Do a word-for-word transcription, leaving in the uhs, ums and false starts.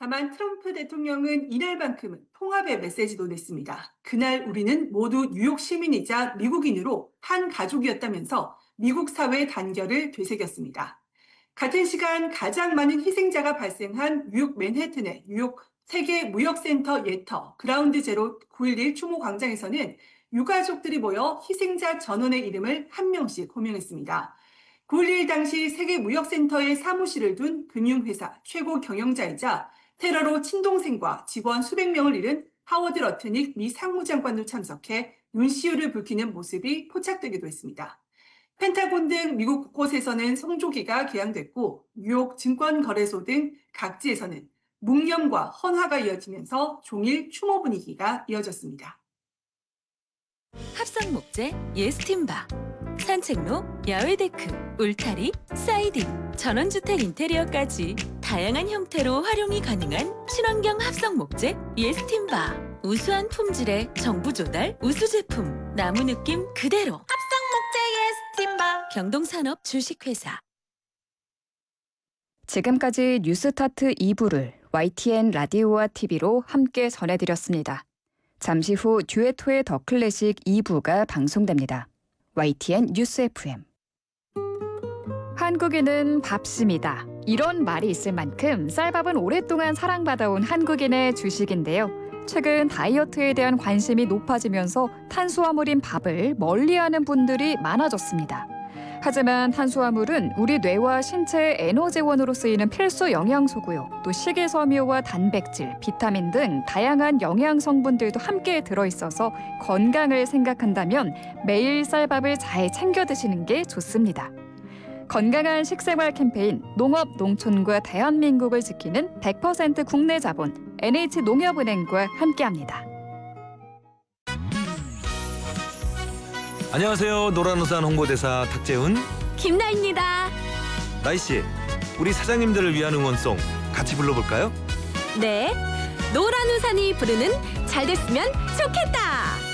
다만 트럼프 대통령은 이날만큼은 통합의 메시지도 냈습니다. 그날 우리는 모두 뉴욕 시민이자 미국인으로 한 가족이었다면서 미국 사회 단결을 되새겼습니다. 같은 시간 가장 많은 희생자가 발생한 뉴욕 맨해튼의 뉴욕 세계무역센터 예터 그라운드 제로 구일일 추모 광장에서는 유가족들이 모여 희생자 전원의 이름을 한 명씩 호명했습니다. 구일일 당시 세계무역센터에 사무실을 둔 금융회사 최고 경영자이자 테러로 친동생과 직원 수백 명을 잃은 하워드 러트닉 미 상무장관도 참석해 눈시울을 붉히는 모습이 포착되기도 했습니다. 펜타곤 등 미국 곳곳에서는 성조기가 개항됐고 뉴욕 증권거래소 등 각지에서는 묵념과 헌화가 이어지면서 종일 추모 분위기가 이어졌습니다. 합성 목재 예스팀바, 산책로, 야외 데크, 울타리, 사이딩, 전원주택 인테리어까지 다양한 형태로 활용이 가능한 친환경 합성 목재 예스팀바. 우수한 품질의 정부 조달 우수 제품, 나무 느낌 그대로. 합성 목재 예스팀바. 경동산업 주식회사. 지금까지 뉴스타트 이 부를 와이티엔 라디오와 티비로 함께 전해드렸습니다. 잠시 후 듀엣토의 더 클래식 이 부가 방송됩니다. 와이티엔 뉴스 에프엠. 한국인은 밥심이다. 이런 말이 있을 만큼 쌀밥은 오랫동안 사랑받아온 한국인의 주식인데요. 최근 다이어트에 대한 관심이 높아지면서 탄수화물인 밥을 멀리하는 분들이 많아졌습니다. 하지만 탄수화물은 우리 뇌와 신체의 에너지원으로 쓰이는 필수 영양소고요. 또 식이섬유와 단백질, 비타민 등 다양한 영양 성분들도 함께 들어있어서 건강을 생각한다면 매일 쌀밥을 잘 챙겨 드시는 게 좋습니다. 건강한 식생활 캠페인 농업, 농촌과 대한민국을 지키는 백 퍼센트 국내 자본 엔에이치농협은행과 함께합니다. 안녕하세요. 노란우산 홍보대사 탁재훈, 김나입니다. 나이씨, 우리 사장님들을 위한 응원송 같이 불러볼까요? 네, 노란 우산이 부르는 잘 됐으면 좋겠다.